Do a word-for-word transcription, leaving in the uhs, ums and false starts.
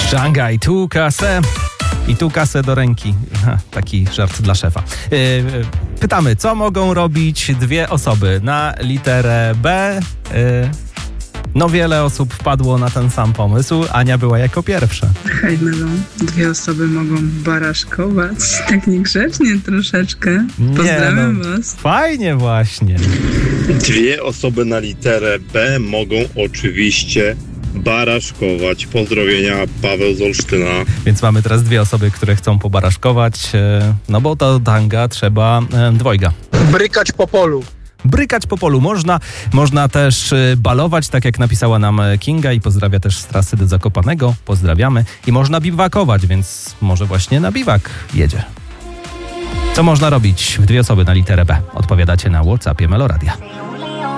Dżanga i tu kasę. I tu kasę do ręki. Ha, taki żart dla szefa. Yy, pytamy, co mogą robić dwie osoby na literę B? Yy, no wiele osób wpadło na ten sam pomysł. Ania była jako pierwsza. Hej, Melon. Dwie osoby mogą baraszkować. Tak niegrzecznie troszeczkę. Pozdrawiam Nie, no, was. Fajnie właśnie. Dwie osoby na literę B mogą oczywiście baraszkować. Pozdrowienia, Paweł z Olsztyna. Więc mamy teraz dwie osoby, które chcą pobaraszkować, yy, no bo do tanga trzeba yy, dwojga. Brykać po polu. Brykać po polu można, można też balować, tak jak napisała nam Kinga i pozdrawia też z trasy do Zakopanego, pozdrawiamy. I można biwakować, więc może właśnie na biwak jedzie. Co można robić w dwie osoby na literę B? Odpowiadacie na WhatsAppie Meloradia.